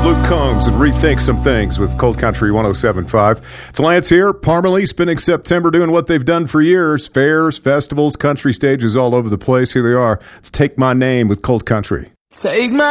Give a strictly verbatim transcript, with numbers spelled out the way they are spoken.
Luke Combs and Rethink Some Things with Cold Country one oh seven point five. It's Lance here. Parmalee spending September doing what they've done for years. Fairs, festivals, country stages all over the place. Here they are. It's Take My Name with Cold Country. Take my